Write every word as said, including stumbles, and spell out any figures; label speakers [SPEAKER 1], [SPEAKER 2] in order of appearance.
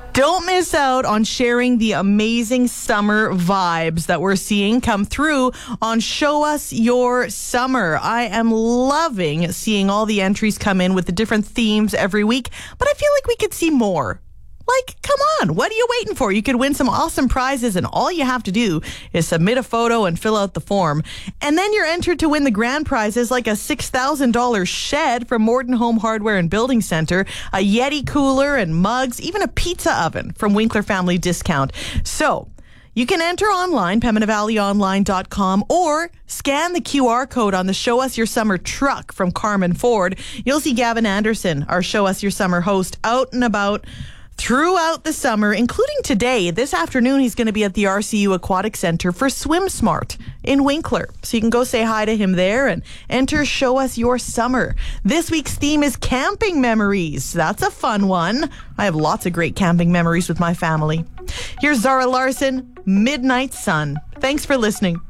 [SPEAKER 1] Don't miss out on sharing the amazing summer vibes that we're seeing come through on Show Us Your Summer. I am loving seeing all the entries come in with the different themes every week, but I feel like we could see more. Like, come on, what are you waiting for? You could win some awesome prizes, and all you have to do is submit a photo and fill out the form. And then you're entered to win the grand prizes like a six thousand dollars shed from Morton Home Hardware and Building Center, a Yeti cooler and mugs, even a pizza oven from Winkler Family Discount. So, you can enter online, pembina valley online dot com, or scan the Q R code on the Show Us Your Summer truck from Carmen Ford. You'll see Gavin Anderson, our Show Us Your Summer host, out and about throughout the summer, including today. This afternoon, he's going to be at the R C U Aquatic Center for Swim Smart in Winkler. So you can go say hi to him there and enter Show Us Your Summer. This week's theme is camping memories. That's a fun one. I have lots of great camping memories with my family. Here's Zara Larson, Midnight Sun. Thanks for listening.